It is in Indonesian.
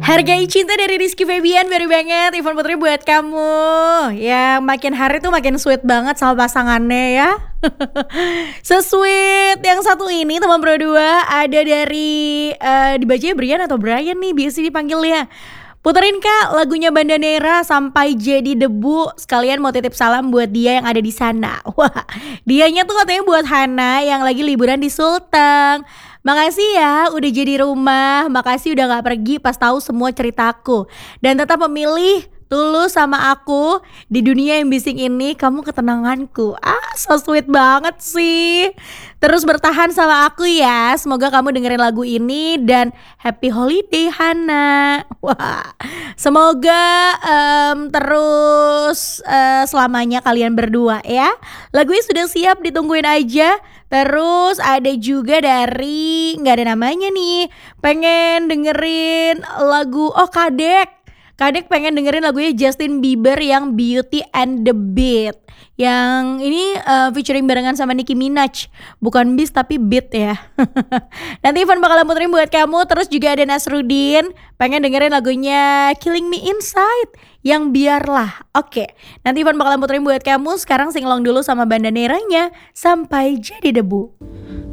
Hargai cinta dari Rizky Febian, baru banget Ivan Putri buat kamu. Yang makin hari tuh makin sweet banget sama pasangannya ya. Sesweet yang satu ini teman berdua ada dari dibacanya Brian atau Brian nih biasa dipanggilnya. Puterin kak lagunya Bandanera sampai jadi debu. Sekalian mau titip salam buat dia yang ada di sana. Wah, dianya tuh katanya buat Hana yang lagi liburan di Sulteng. Makasih ya udah jadi rumah. Makasih udah gak pergi pas tahu semua ceritaku. Dan tetap memilih tulus sama aku. Di dunia yang bising ini kamu ketenanganku. So sweet banget sih. Terus bertahan sama aku ya. Semoga kamu dengerin lagu ini. Dan happy holiday Hana. Wah, semoga terus selamanya kalian berdua ya. Lagunya sudah siap, ditungguin aja. Terus ada juga dari nggak ada namanya nih, pengen dengerin lagu Kadek pengen dengerin lagunya Justin Bieber yang Beauty and the Beat. Yang ini featuring barengan sama Nicki Minaj. Bukan Beast tapi Beat ya. Nanti Ivan bakalan puterin buat kamu. Terus juga ada Nasruddin pengen dengerin lagunya Killing Me Inside yang Biarlah. Oke, nanti Ivan bakalan puterin buat kamu. Sekarang singlong dulu sama Bandaneranya Sampai Jadi Debu.